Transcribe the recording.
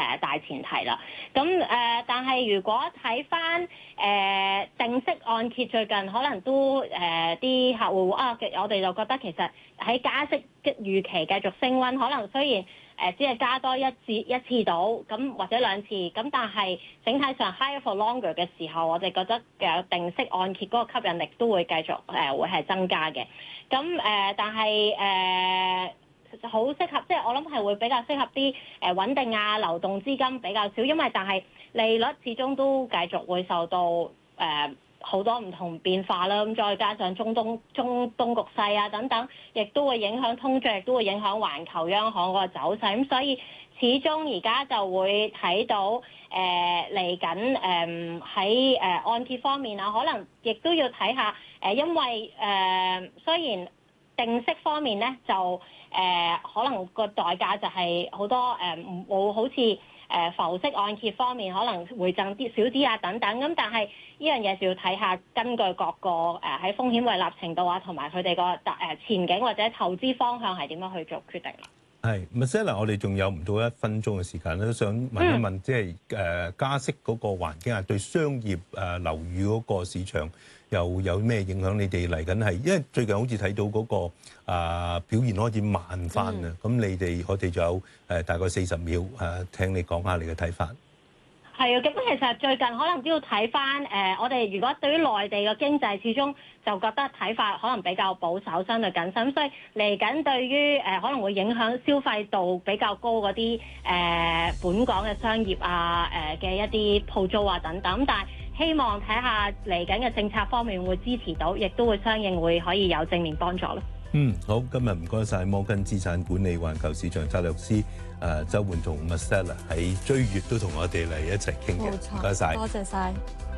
大前提啦。咁但係如果睇翻定息按揭最近可能都啲客戶我哋就覺得其實喺加息嘅預期繼續升溫，可能雖然只係加多一次到咁或者2次，咁但係整體上 higher for longer 嘅時候，我哋覺得嘅定息按揭嗰個吸引力都會繼續會係增加嘅。咁但係好適合，即係我諗係會比較適合啲穩定啊，流動資金比較少，因為但係利率始終都繼續會受到好多唔同變化啦，咁再加上中東局勢啊等等，亦都會影響通脹，亦都會影響環球央行嗰個走勢。咁所以始終而家就會睇到嚟緊喺按揭方面啊，可能亦都要睇下因為雖然定息方面咧就可能個代價就係好多冇好似浮息按揭方面可能會贈啲少啲啊等等，咁但係呢樣嘢就要睇下根據各個喺風險胃納程度啊，同埋佢哋個前景或者投資方向係點樣去做決定啦。 係 Marcella， 我哋仲有唔到1分鐘嘅時間咧，都想問一問，即係加息嗰個環境下對商業樓宇嗰個市場又有咩影響？你哋嚟緊係因為最近好似睇到嗰個表現開始慢翻啊，咁我哋仲有大概40秒聽你講下你嘅睇法。 係啊，咁其實最近可能都要睇翻我哋如果對於內地嘅經濟，始終就覺得睇法可能比較保守，相對謹慎，所以嚟緊對於可能會影響消費度比較高嗰啲本港嘅商業啊嘅一啲鋪租啊等等，但係希望睇下嚟緊嘅政策方面會支持到，亦都會相應會可以有正面幫助咯。 好，今日唔該晒摩根資產管理環球市場策略師周煥同 Marcella 喺追月都同我哋嚟一齊傾嘅，唔該晒， 多謝晒。